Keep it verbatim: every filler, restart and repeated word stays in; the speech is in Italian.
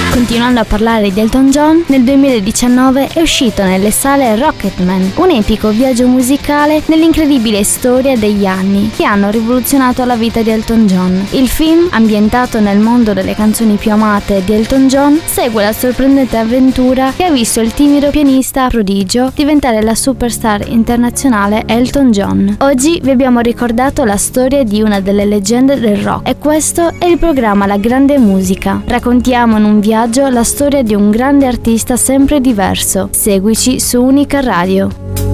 Continuando a parlare di Elton John, nel duemiladiciannove è uscito nelle sale Rocketman, un epico viaggio musicale nell'incredibile storia degli anni che hanno rivoluzionato la vita di Elton John. Il film, ambientato nel mondo delle canzoni più amate di Elton John, segue la sorprendente avventura che ha visto il timido pianista prodigio diventare la superstar internazionale Elton John. Oggi vi abbiamo ricordato la storia di una delle leggende del rock e questo è il programma La Grande Musica. Raccontiamo in un viaggio la storia di un grande artista sempre diverso. Seguici su Unica Radio.